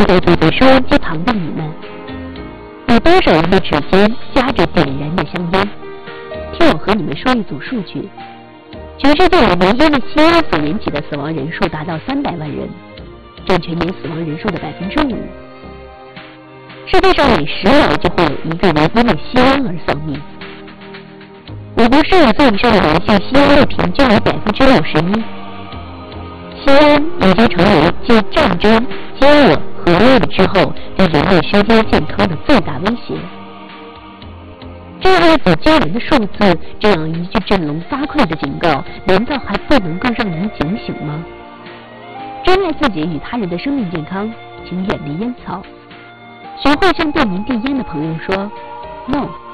在座在收音机旁的你们，有多少人的指尖夹着点燃的香烟？听我和你们说一组数据：全世界以煤烟的吸烟所引起的死亡人数达到300万人，占全年死亡人数的5%。世界上每10秒就会有一个人因为吸烟而丧命。美国15岁以上的男性吸烟率平均为61%。吸烟已经成为继战争、饥饿和饿了之后对人类身心健康的最大威胁。这样一组惊人的数字，这样一句振聋发聩的警告，难道还不能够让人警醒吗？珍爱自己与他人的生命健康，请远离烟草。学会向对您递烟的朋友说 “No”。